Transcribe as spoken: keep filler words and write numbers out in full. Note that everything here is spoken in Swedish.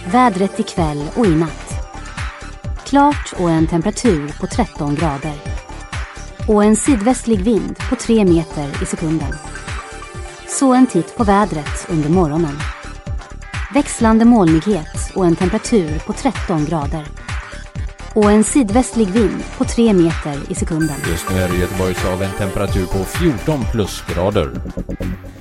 Vädret ikväll och i natt. Klart och en temperatur på tretton grader. Och en sydvästlig vind på tre meter i sekunden. Så en titt på vädret under morgonen. Växlande molnighet och en temperatur på tretton grader. Och en sydvästlig vind på tre meter i sekunden. Just nu är det Göteborgs av en temperatur på fjorton plusgrader.